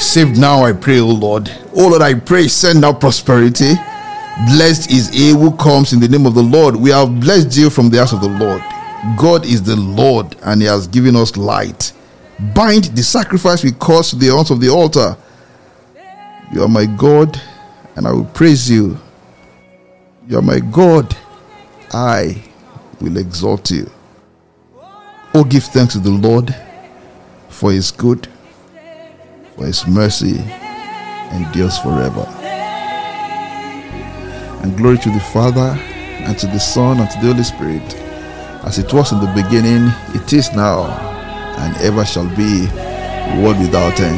saved now, I pray, O Lord. O Lord, I pray, send out prosperity. Blessed is he who comes in the name of the Lord. We have blessed you from the house of the Lord. God is the Lord, and he has given us light. Bind the sacrifice we cause to the horns of the altar. You are my God, and I will praise you. You are my God, I will exalt you. Oh, give thanks to the Lord, for his good, for his mercy endures forever. And glory to the Father, and to the Son, and to the Holy Spirit, as it was in the beginning, it is now, and ever shall be, world without end.